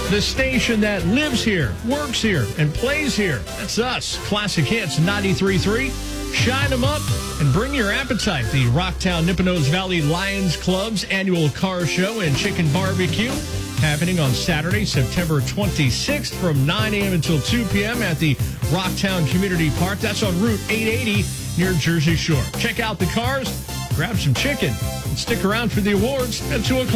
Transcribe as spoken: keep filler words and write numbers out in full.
The station that lives here, works here, and plays here. That's us. Classic Hits ninety-three point three. Shine them up and bring your appetite. The Rocktown Nipponos Valley Lions Club's annual car show and chicken barbecue happening on Saturday, September twenty-sixth from nine a.m. until two p.m. at the Rocktown Community Park. That's on Route eight eighty near Jersey Shore. Check out the cars, grab some chicken, and stick around for the awards at two o'clock.